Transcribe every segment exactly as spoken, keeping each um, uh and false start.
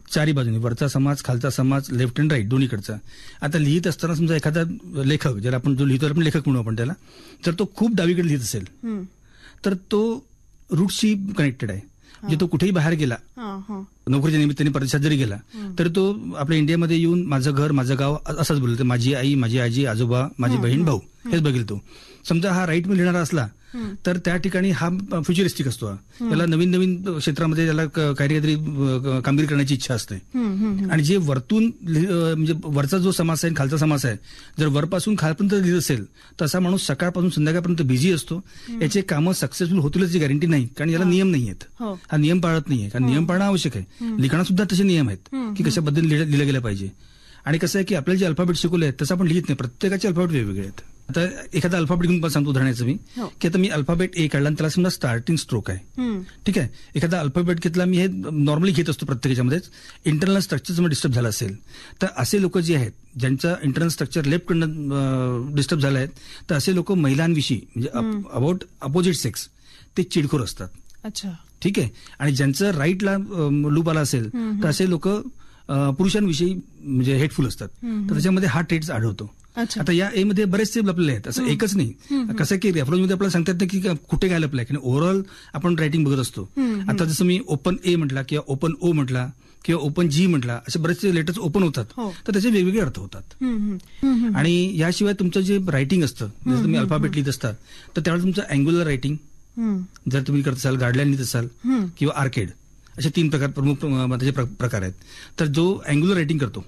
चारी बाजूनी, वरचा समाज, खालचा समाज, लेफ्ट अँड राईट दोन्हीकडचा. आता लिहित असताना समजा एखादा लेखक, ज्याला आपण जो लिहितो आपण लेखक म्हणू आपण त्याला, तर तो खूप डावीकडे लिहित असेल तर तो रूटशी कनेक्टेड आहे. म्हणजे तो कुठेही बाहेर गेला, नोकरीच्या निमित्ताने परदेशात जरी गेला तर तो आपल्या इंडियामध्ये येऊन माझं घर, माझं गाव असंच बोलतो. माझी आई, माझी आजी, आजोबा, माझी बहीण, भाऊ हेच बघेल तो. समजा हा राईट मध्ये लिहिणारा असला तर त्या ठिकाणी हा फ्युचरिस्टिक असतो. त्याला नवीन नवीन क्षेत्रामध्ये त्याला काही काहीतरी कामगिरी करण्याची इच्छा असते. आणि जे वरतून म्हणजे वरचा जो समाज आहे, खालचा समाज आहे, जर वरपासून खालपर्यंत लिहित असेल तर असा माणूस सकाळपासून संध्याकाळपर्यंत बिझी असतो. याचे कामं सक्सेसफुल होतीलच ही गॅरंटी नाही, कारण याला नियम नाही आहेत. हा नियम पाळत नाहीये, कारण नियम पाळणं आवश्यक आहे. लिखाणात सुद्धा तसे नियम आहेत की कशा पद्धतीने लिहिलं गेलं पाहिजे. आणि कसं आहे की आपल्याला जे अल्फाबेट शिकवले आहेत तसं आपण लिहित नाही. प्रत्येकाचे अल्फाबेट वेगवेगळे आहेत. आता एखादा अल्फाबेट घेऊन पण सांगतो उदाहरणाचं मी, की आता मी अल्फाबेट ए काढला आणि त्याला समजा स्टार्टिंग स्ट्रोक आहे, ठीक आहे. एखादा अल्फाबेट घेतला मी, हे नॉर्मली घेत असतो प्रत्येकाच्यामध्येच. इंटरनल स्ट्रक्चर डिस्टर्ब झालं असेल तर असे लोक जे आहेत ज्यांचं इंटरनल स्ट्रक्चर लेफ्टकडनं डिस्टर्ब झालं आहे, तर असे लोक महिलांविषयी म्हणजे अबाउट अपोजिट सेक्स ते चिडखोर असतात. अच्छा, ठीक आहे. आणि ज्यांचं राईटला लूप आला असेल तर असे लोक पुरुषांविषयी म्हणजे हेटफुल असतात. तर त्याच्यामध्ये हा ट्रेट्स आढळतो. आता या ए मध्ये बरेचसे लपलेले आहेत, असं एकच नाही. कसं की रेफरन्स मध्ये आपल्याला सांगतात की कुठे काय लपलंय, की ओव्हरऑल आपण रायटिंग बघत असतो. आता जसं मी ओपन ए म्हटला किंवा ओपन ओ म्हटला किंवा ओपन जी म्हटला, असे बरेचसे लेटर्स ओपन होतात, तर त्याचे वेगवेगळे अर्थ होतात. आणि याशिवाय तुमचं जे रायटिंग असतं, जसं तुम्ही अल्फाबेट लिहित असतात तर त्यावेळेस तुमचं अँग्युलर रायटिंग जर तुम्ही करत असाल, गार्डलाईन लिहित असाल किंवा आर्केड, असे तीन प्रकार प्रमुख त्याचे प्रकार आहेत. तर जो अँग्युलर रायटिंग करतो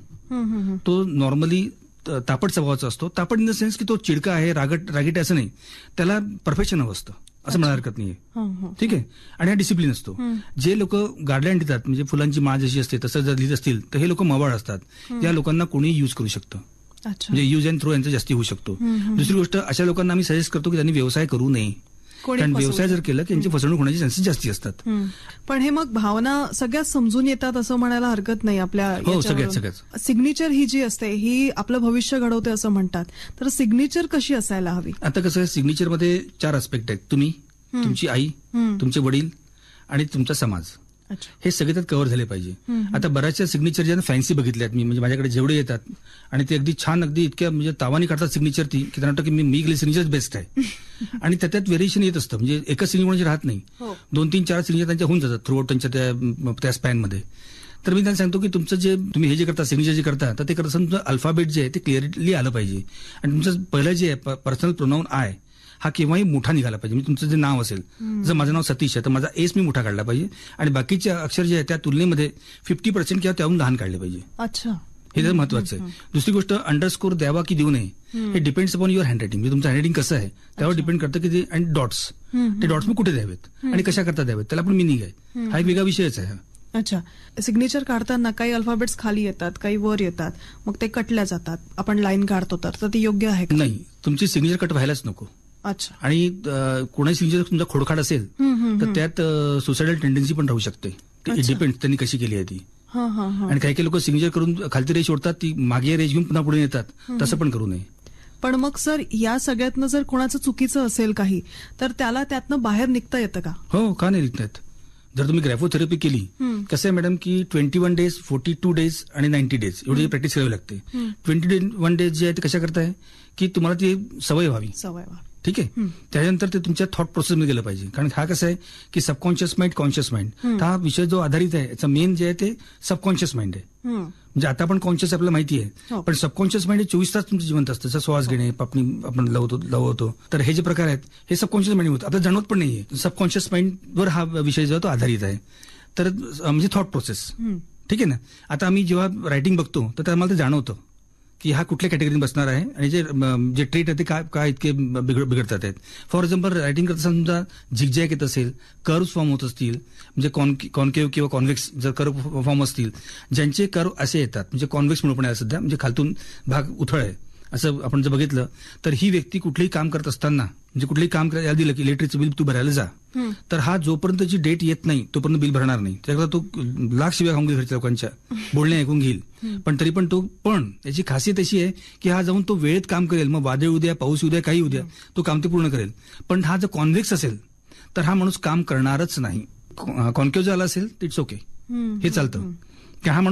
तो नॉर्मली तापट स्वभावाचा असतो. तापट इन द सेन्स की तो चिडका आहे, रागट रागीट असं नाही, त्याला परफेक्शन हवं असतं असं म्हणायला हरकत नाहीये. ठीक आहे. आणि हा डिसिप्लिन असतो. जे लोक गार्डलाईन लिहितात म्हणजे फुलांची माळ जशी असते तसं जर लिहित असतील तर हे लोक मवाळ असतात. या लोकांना कोणी युज करू शकतं, म्हणजे युज अँड थ्रो यांचा जास्ती होऊ शकतो. दुसरी गोष्ट, अशा लोकांना आम्ही सजेस्ट करतो की त्यांनी व्यवसाय करू नये, कारण व्यवसाय जर केलं की त्यांची फसवणूक होण्याचे चान्सेस जास्ती असतात. पण हे मग भावना सगळ्यात समजून येतात असं म्हणायला हरकत नाही आपल्या. हो, सगळ्यात सगळ्यात सिग्नेचर ही जी असते ही आपलं भविष्य घडवते असं म्हणतात, तर सिग्नेचर कशी असायला हवी? आता कसं आहे, सिग्नेचर मध्ये चार आस्पेक्ट आहेत. तुम्ही, तुमची आई, तुमचे वडील आणि तुमचा समाज, हे सगळे त्यात कव्हर झाले पाहिजे. आता बऱ्याचशा सिग्नेचर ज्या फॅन्सी बघितल्यात मी, म्हणजे माझ्याकडे जेवढे येतात आणि ते अगदी छान, अगदी इतक्या म्हणजे तावानी काढतात सिग्नेचर ती, की त्यांना वाटतं की मी मी गेली सिग्नेचर बेस्ट आहे. आणि त्यात व्हेरिएशन येत असतं, म्हणजे एकच सिग्नेचर राहत नाही, दोन तीन चार सिग्नेचर त्यांच्या होऊन जातात थ्रू आउट त्यांच्या त्या स्पॅनमध्ये. तर मी त्यांना सांगतो की तुमचं जे तुम्ही हे जे करता, सिग्नेचर जे करता, तर ते करत असताना तुमचं अल्फाबेट जे आहे ते क्लिअरली आलं पाहिजे. आणि तुमचं पहिलं जे आहे पर्सनल प्रोनाऊन आय हा केव्हाही मोठा निघाला पाहिजे. म्हणजे तुमचं जे नाव असेल, जर माझं नाव सतीश आहे तर माझा एस मी मोठा काढला पाहिजे आणि बाकीचे अक्षर जे आहे त्या तुलनेमध्ये फिफ्टी पर्सेंट किंवा त्याहून लहान काढले पाहिजे. अच्छा, हे जर महत्वाचं आहे. दुसरी गोष्ट, अंडरस्कोर द्यावा की देऊ नये हे डिपेंड्स अपॉन युअर हँडरायटिंग. म्हणजे तुमचं हँडरायटिंग कसं आहे त्यावर डिपेंड करतं की ते. आणि डॉट्स, ते डॉट्स मग कुठे द्यावेत आणि कशा करता द्यावेत त्याला पण मिनिंग आहे. हा एक वेगळा विषयच आहे. अच्छा, सिग्नेचर काढताना काही अल्फाबेट्स खाली येतात, काही वर येतात, मग ते कटल्या जातात. आपण लाईन काढतो तर ते योग्य आहे का? नाही, तुमची सिग्नेचर कट व्हायलाच नको. अच्छा. आणि कोणाची सिग्नेचर तुमचा खोडखाड असेल तर त्यात सुसायडल टेंडन्सी पण राहू शकते. डिपेंड त्यांनी कशी केली आहे ती. आणि काही काही लोक सिग्नेचर करून खालती रेष ओढतात, ती मागे रेष घेऊन पुन्हा पुढे येतात, तसं पण करू नये. पण मग सर, या सगळ्यातनं जर कोणाचं चुकीचं असेल काही, तर त्याला त्यातनं बाहेर निघता येतं का? हो, का नाही निघतात. जर तुम्ही ग्रॅफोथेरपी केली, कसं आहे मॅडम की twenty one days forty two days आणि नाईन्टी डेज एवढी प्रॅक्टिस करावी लागते. ट्वेंटी वन डेज जे आहे ते कशा करताय की तुम्हाला ती सवय व्हावी. सवय व्हावी. ठीक आहे. त्याच्यानंतर ते तुमच्या थॉट प्रोसेसमध्ये गेलं पाहिजे. कारण हा कसं आहे की सबकॉन्शियस माइंड, कॉन्शियस माइंड, हा विषय जो आधारित आहे याचा मेन जे आहे ते सबकॉन्शियस माइंड आहे. म्हणजे आता आपण कॉन्शियस आपल्याला माहिती आहे, पण सबकॉन्शियस माइंड हे चोवीस तास तुमचं जिवंत असतं. जसं श्वास घेणे, पापणी आपण लवतो लवतो तर हे जे प्रकार आहेत हे सबकॉन्शियस माइंड होतं, आपल्याला जाणवत पण नाहीये. सबकॉन्शियस माइंडवर हा विषय जो तो आधारित आहे. तर म्हणजे थॉट प्रोसेस. ठीक आहे ना. आता आम्ही जेव्हा रायटिंग बघतो तर आम्हाला ते जाणवतं की हा कुठल्या कॅटेगरीत बसणार आहे आणि जे जे ट्रेट आहे ते काय काय इतके बिघडतात आहेत. फॉर एक्झाम्पल, रायटिंग करत समजा झिगझॅग येत असेल, कर्व फॉर्म होत असतील, म्हणजे कॉन्केव्ह किंवा कॉन्व्हेक्स जर कर्व फॉर्म असतील, ज्यांचे कर्व असे येतात, म्हणजे कॉन्व्हेक्स म्हणून पण आहे सध्या, म्हणजे खालतून भाग उथळ आहे असं आपण जर बघितलं तर ही व्यक्ती कुठलीही काम करत असताना, म्हणजे कुठलीही काम करायला दिलं की इलेक्ट्रिकचं बिल तू भरायला जा, तर हा जोपर्यंतची डेट येत नाही तोपर्यंत बिल भरणार नाही. त्याकरता तो लाख शिव्या खाऊन घेईल घरच्या लोकांच्या, बोलणे ऐकून घेईल, पण तरी पण तो पण याची खासियत अशी आहे की हा जाऊन तो वेळेत काम करेल. मग वादळ उद्या, पाऊस उद्या, काही उद्या, तो काम ते पूर्ण करेल. पण हा जर कॉन्व्हेक्स असेल तर हा माणूस काम करणारच नाही. कॉन्केव्ह झाला असेल इट्स ओके, हे चालतं. की हा